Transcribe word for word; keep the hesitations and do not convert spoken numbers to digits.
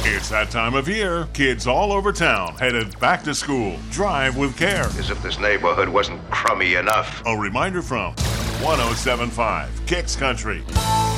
It's that time of year. Kids all over town headed back to school. Drive with care. As if this neighborhood wasn't crummy enough. A reminder from one oh seven point five Kicks Country.